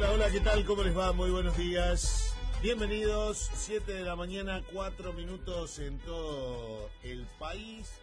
Hola, hola, ¿qué tal? ¿Cómo les va? Muy buenos días. Bienvenidos, 7 de la mañana, 4 minutos en todo el país.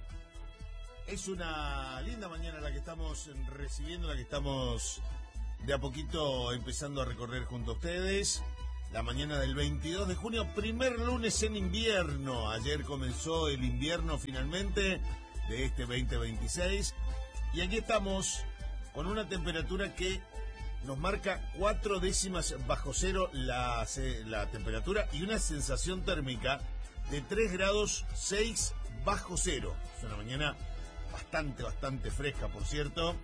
Es una linda mañana la que estamos recibiendo, la que estamos de a poquito empezando a recorrer junto a ustedes. La mañana del 22 de junio, primer lunes en invierno. Ayer comenzó el invierno finalmente de este 2026. Y aquí estamos con una temperatura que nos marca 4 décimas bajo cero la temperatura y una sensación térmica de 3 grados 6 bajo cero. Es una mañana bastante fresca, por cierto.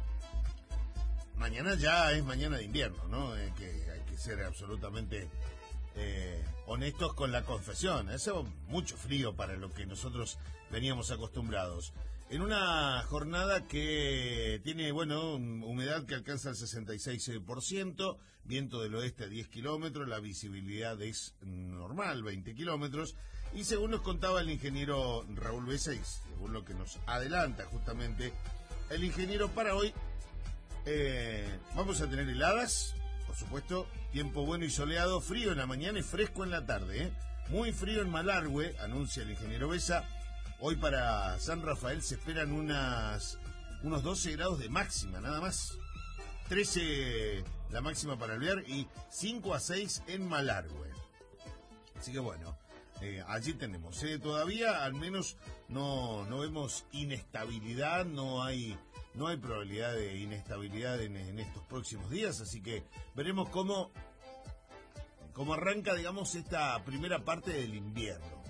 Mañana ya es mañana de invierno, ¿no? Hay que ser absolutamente honestos con la confesión. Hace mucho frío para lo que nosotros veníamos acostumbrados. En una jornada que tiene, humedad que alcanza el 66%, viento del oeste a 10 kilómetros, la visibilidad es normal, 20 kilómetros, y según nos contaba el ingeniero Raúl Besa, y según lo que nos adelanta justamente el ingeniero para hoy, vamos a tener heladas, por supuesto, tiempo bueno y soleado, frío en la mañana y fresco en la tarde, muy frío en Malargüe, anuncia el ingeniero Besa. Hoy para San Rafael se esperan unos 12 grados de máxima, nada más. 13 la máxima para Alvear y 5 a 6 en Malargüe. Así que bueno, allí tenemos. Todavía al menos no vemos inestabilidad, no hay probabilidad de inestabilidad en estos próximos días, así que veremos cómo arranca, digamos, esta primera parte del invierno.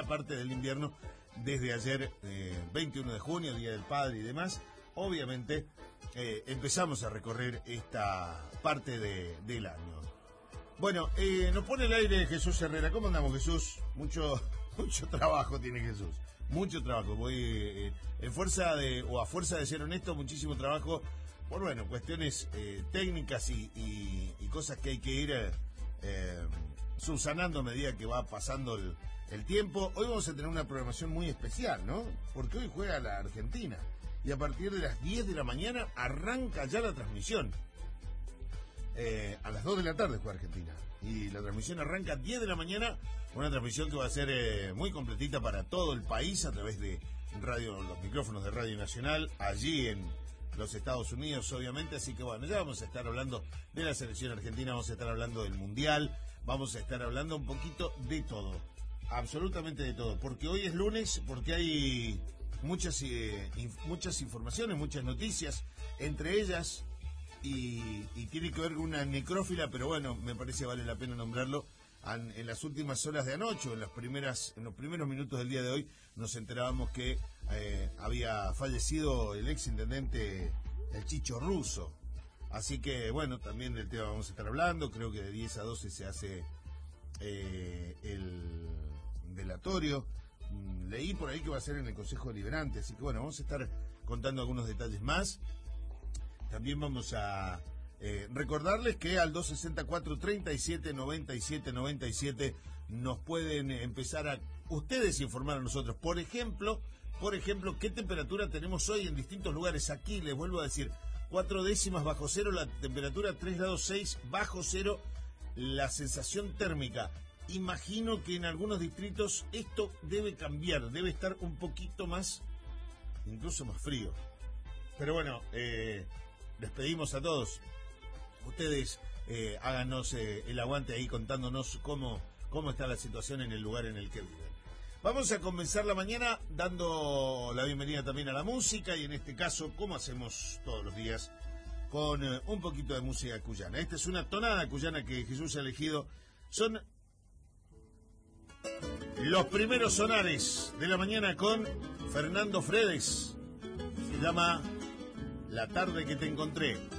Desde ayer, 21 de junio, Día del Padre y demás. Obviamente, empezamos a recorrer esta parte del año. Bueno, nos pone el aire Jesús Herrera. ¿Cómo andamos, Jesús? Mucho trabajo tiene Jesús. Mucho trabajo. Voy a fuerza de ser honesto, muchísimo trabajo por, cuestiones técnicas y cosas que hay que ir subsanando a medida que va pasando el tiempo. Hoy vamos a tener una programación muy especial, ¿no? Porque hoy juega la Argentina y a partir de las 10 de la mañana arranca ya la transmisión. A las 2 de la tarde juega Argentina y la transmisión arranca a 10 de la mañana, una transmisión que va a ser muy completita para todo el país a través de los micrófonos de Radio Nacional allí en los Estados Unidos, obviamente. Así que ya vamos a estar hablando de la selección argentina, vamos a estar hablando del Mundial, vamos a estar hablando un poquito de todo, absolutamente de todo, porque hoy es lunes, porque hay muchas informaciones, muchas noticias, entre ellas y tiene que ver con una necrófila, pero me parece vale la pena nombrarlo. En las últimas horas de anoche, en los primeros minutos del día de hoy, nos enterábamos que había fallecido el ex intendente, el Chicho Russo. Así que también del tema vamos a estar hablando. Creo que de 10 a 12 se hace el velatorio. Leí por ahí que va a ser en el Consejo Deliberante, así que vamos a estar contando algunos detalles más. También vamos a recordarles que al 264-37-97-97 nos pueden empezar a ustedes informar a nosotros. Por ejemplo, qué temperatura tenemos hoy en distintos lugares. Aquí les vuelvo a decir, 4 décimas bajo cero la temperatura, 3 grados 6 bajo cero la sensación térmica. Imagino que en algunos distritos esto debe cambiar, debe estar un poquito más, incluso más frío. Pero les pedimos a todos, ustedes háganos el aguante ahí contándonos cómo está la situación en el lugar en el que viven. Vamos a comenzar la mañana dando la bienvenida también a la música y en este caso, como hacemos todos los días, con un poquito de música cuyana. Esta es una tonada cuyana que Jesús ha elegido. Son los primeros sonares de la mañana con Fernando Fredes. Se llama La tarde que te encontré.